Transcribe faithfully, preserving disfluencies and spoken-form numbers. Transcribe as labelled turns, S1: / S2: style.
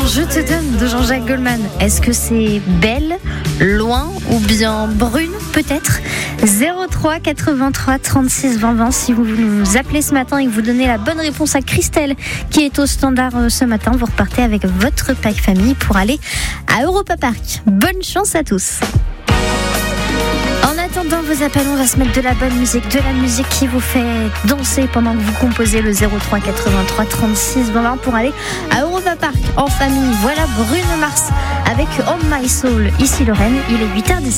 S1: Je te donne de Jean-Jacques Goldman. Est-ce que c'est belle, loin ou bien brune peut-être? zéro trois quatre-vingt-trois trente-six vingt vingt si vous nous appelez ce matin et que vous donnez la bonne réponse à Christelle qui est au standard ce matin, vous repartez avec votre pack famille pour aller à Europa Park. Bonne chance à tous. En attendant vos appels, on va se mettre de la bonne musique, de la musique qui vous fait danser pendant que vous composez le zéro trois quatre-vingt-trois trente-six vingt pour aller à Europa Park en famille. Voilà Bruno Mars avec On My Soul. Ici Lorraine, il est huit heures dix-sept.